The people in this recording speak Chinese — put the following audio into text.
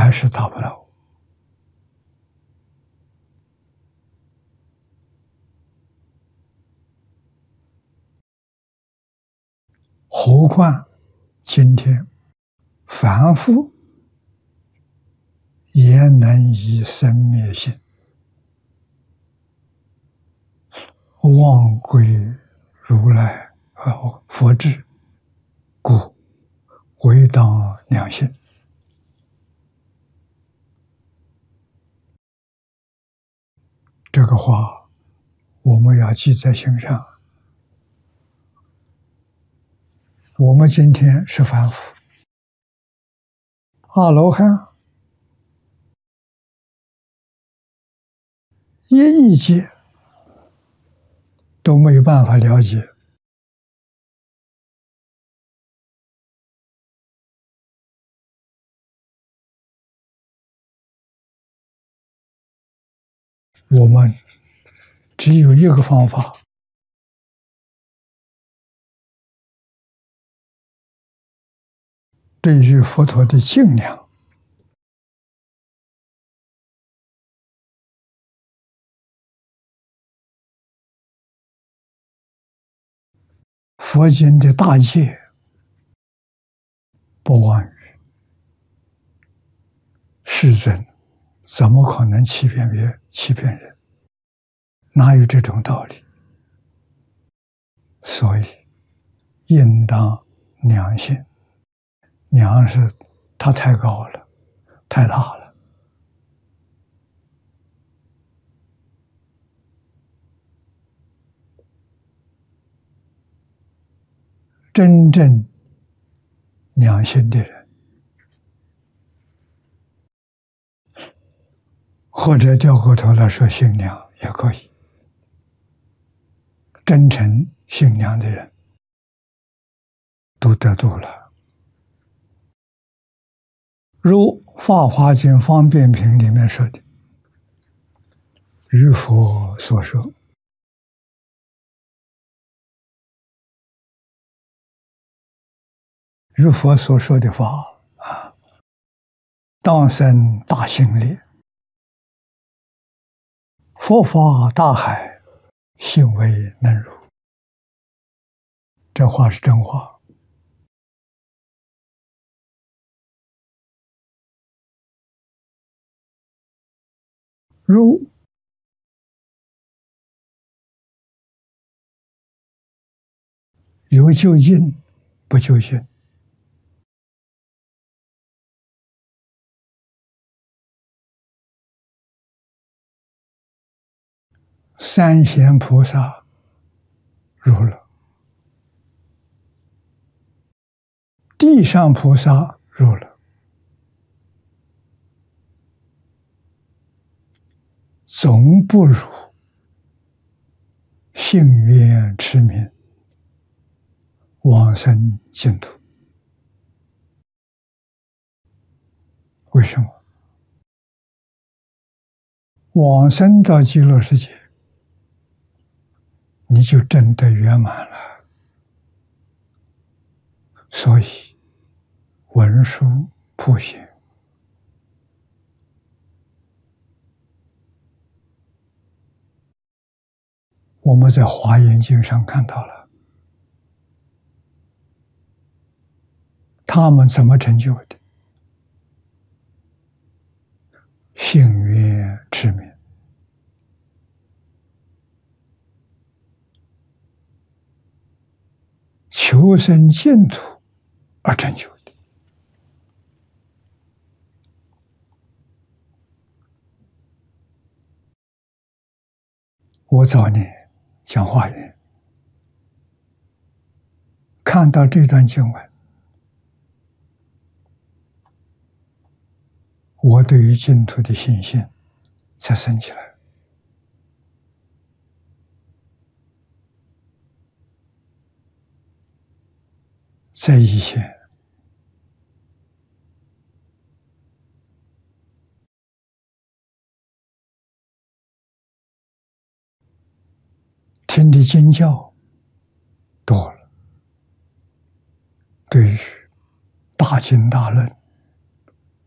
还是达不到。何况今天凡夫也能以生灭性忘归如来佛智，故唯当良心。这个话我们要记在心上。我们今天是凡夫，阿罗汉一界都没有办法了解我们只有一个方法，对于佛陀的敬仰，佛经的大戒不忘语，世尊怎么可能欺骗人？哪有这种道理？所以应当良心。良是它太高了，太大了。真正良心的人，或者掉过头来说心良也可以，真诚心良的人都得度了。如《法华经·方便品》里面说的，于佛所说，于佛所说的法当生大心力，佛法大海，信为能入。这话是真话。如有究竟，不究竟。三贤菩萨入了，地上菩萨入了，总不如信愿持名往生净土。为什么？往生到极乐世界，你就真的圆满了。所以文殊普贤我们在华严经上看到了，他们怎么成就的？信愿持名，求生净土而成就的。我早年讲华严，看到这段经文，我对于净土的信心才升起来。在以前，听的经教多了，对于大经大论